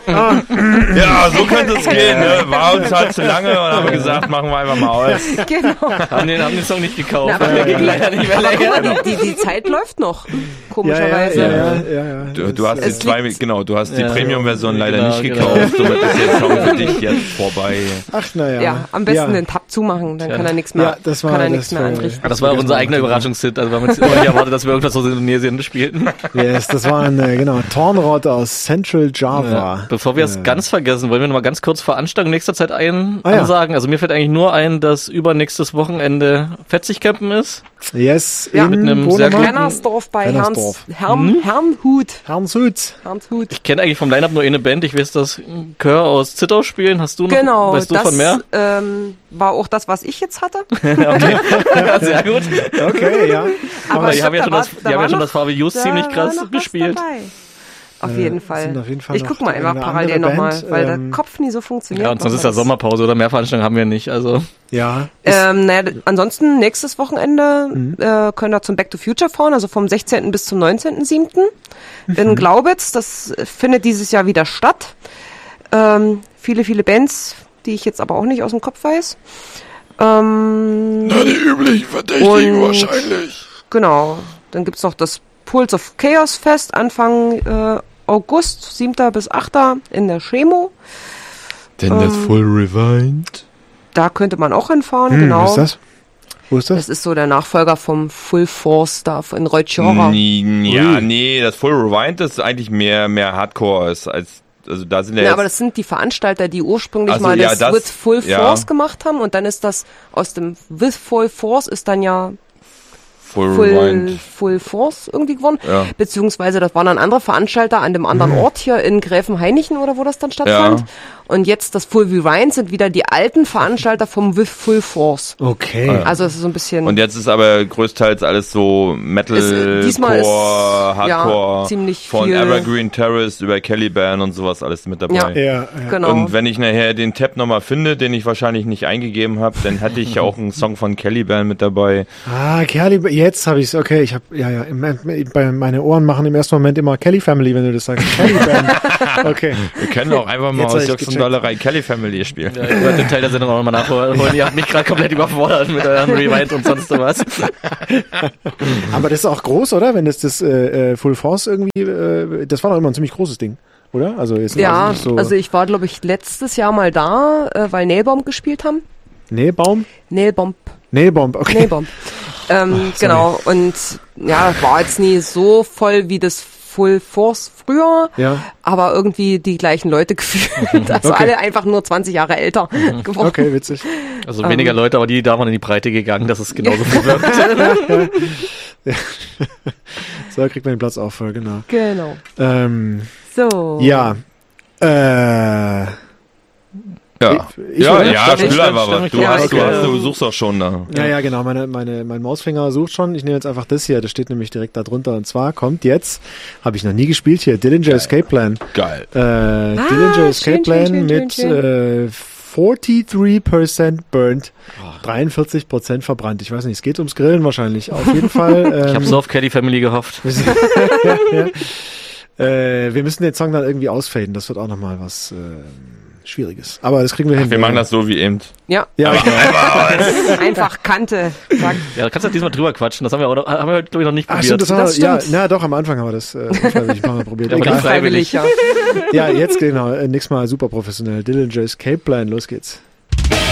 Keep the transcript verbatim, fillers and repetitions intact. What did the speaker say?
Ja, so könnte es gehen. Ne? War uns halt zu lange und haben wir gesagt, machen wir einfach mal aus. Genau. haben, den, haben den Song nicht gekauft. Na, aber der ging leider nicht mehr länger. Die, die, die Zeit läuft noch, komischerweise. Ja, ja, ja, ja, ja. Du, du hast die Es zwei, liegt- genau, du hast die Ja, Premium-Version leider genau, nicht genau. gekauft. Somit ist der Song für dich jetzt vorbei. Ach, naja. Ja, am besten ja. den Tab zumachen, dann Ja. kann er nichts mehr, Ja, das war- kann er das nichts mehr war- anrichten. Das war auch unser eigener Überraschungshit. Also wir haben uns immer nicht erwartet, dass wir irgendwas aus Indonesien spielten. Yes, das waren, äh, genau, Tornrod aus Central Java. Ja. Bevor wir es Äh. ganz vergessen, wollen wir noch mal ganz kurz Veranstaltungen nächster Zeit ein Ah, ja. ansagen. Also mir fällt eigentlich nur ein, dass übernächstes Wochenende Fetzig-Campen ist. Yes, Ja. in Mit einem wo sehr nochmal? guten- Hennersdorf bei Hennersdorf. Herrns, Herrn, Hm? Herrnhut. Herrnshut. Herrnhut. Ich kenne eigentlich vom Line-Up nur eine Band. Ich weiß, dass Chör aus Zittau spielen. Hast du noch, Genau, weißt du das von mehr? ähm, war auch das, was ich jetzt hatte. Okay. Ja, sehr gut. Okay, ja. Aber die ich haben ja glaub, schon da das, war- die da haben war ja schon noch- das Fabi Just Da ziemlich war krass noch was gespielt. dabei. Auf Äh, jeden es Fall. sind auf jeden Fall Ich noch guck mal einfach eine parallel andere nochmal, Band, weil ähm, der Kopf nie so funktioniert. Ja, und sonst ist ja Was Sommerpause oder mehr Veranstaltungen haben wir nicht. Also Ja. Ähm, naja, ansonsten nächstes Wochenende Mhm. äh, können wir zum Back to Future fahren, also vom sechzehnten bis zum neunzehnten siebten Mhm. in Glaubitz. Das findet dieses Jahr wieder statt. Ähm, viele, viele Bands, die ich jetzt aber auch nicht aus dem Kopf weiß. Ähm, Na, die üblichen Verdächtigen Und- wahrscheinlich. genau, dann gibt's noch das Pulse of Chaos Fest Anfang äh, August, siebten bis achten in der Chemo. Denn das Ähm, Full Rewind. Da könnte man auch hinfahren, Hm, genau. Was ist das? Wo ist das? Das ist so der Nachfolger vom Full Force da in Reutschora. Nee, ja, Ui. nee, das Full Rewind ist eigentlich mehr, mehr Hardcore ist als, also da sind ja, Ja, jetzt, aber das sind die Veranstalter, die ursprünglich Also, mal ja, das, das- With Full ja. Force gemacht haben und dann ist das aus dem With Full Force ist dann ja Full, Full, Rewind. Full Force irgendwie geworden. Ja. Beziehungsweise das waren dann andere Veranstalter an dem anderen Ort hier in Gräfenhainichen oder wo das dann stattfand. Ja. Und jetzt das Full Rewind sind wieder die alten Veranstalter vom With Full Force. Okay. Also es ist so ein bisschen... Und jetzt ist aber größtenteils alles so Metal, Es- diesmal Core, ist, Hardcore, ja, ziemlich von viel- Evergreen Terrace über Caliban und sowas alles mit dabei. Ja. ja, ja. genau. Und wenn ich nachher den Tab nochmal finde, den ich wahrscheinlich nicht eingegeben habe, dann hätte ich ja auch einen Song von Caliban mit dabei. Ah, Kelly, jetzt habe ich es. Okay, ich habe, ja, ja, im, bei meine Ohren machen im ersten Moment immer Kelly Family, wenn du das sagst. Kelly Band. Okay. Wir können auch einfach mal Jetzt hab aus ich Jux und gecheckt. Dollerei Kelly Family spielen. ja, ich werde den Teil der Sendung auch nochmal nachholen. Ihr habt mich gerade komplett überfordert mit euren Rewind und sonst was. Aber das ist auch groß, oder? Wenn das das äh, äh, Full Force irgendwie, äh, das war doch immer ein ziemlich großes Ding, oder? Also jetzt ja, nicht so also ich war, glaube ich, letztes Jahr mal da, äh, weil Nailbomb gespielt haben. Nähbaum? Nailbomb. Nailbomb, okay. Nailbomb. ähm, genau, und ja, war jetzt nie so voll wie das Full Force früher, Ja. aber irgendwie die gleichen Leute gefühlt. Also Okay. alle einfach nur zwanzig Jahre älter geworden. Okay, witzig. Also weniger Leute, aber die da waren in die Breite gegangen, dass es genauso viel wirkt. So, kriegt man den Platz auch voll, genau. Genau. Ähm, So. ja. Äh, Ja, Ich, ja, oder? ja, Stimmt, spiel stimmt, einfach was. stimmt. Du, Ja, hast, du, okay. hast, du suchst doch schon da. ja, ja, genau. Meine, meine, mein Mausfinger sucht schon. Ich nehme jetzt einfach das hier. Das steht nämlich direkt da drunter. Und zwar kommt jetzt, habe ich noch nie gespielt hier, Dillinger Escape Plan. Geil. Äh, Dillinger Escape schön, Plan schön, schön, mit schön, äh, vierunddreißig Prozent burnt, dreiundvierzig Prozent verbrannt. Ich weiß nicht, es geht ums Grillen wahrscheinlich. Auf jeden Fall. Ähm, Ich habe so auf Kelly Family gehofft. ja, ja. Äh, wir müssen den Song dann irgendwie ausfaden. Das wird auch nochmal was äh, Schwieriges. Aber das kriegen wir hin. Wir machen das so wie eben. Ja, Ja, einfach Kante. Zack. Ja, da kannst du halt diesmal drüber quatschen. Das haben wir, auch noch, haben wir glaube ich, noch nicht Ach, probiert. stimmt, das, haben Das wir, ja, stimmt. na doch, am Anfang haben wir das äh, unfreiwillig ein paar Mal probiert. Ja, aber Egal. nicht freiwillig. ja. Ja, jetzt genau, äh, nächstes Mal super professionell. Dillinger Escape Plan, los geht's.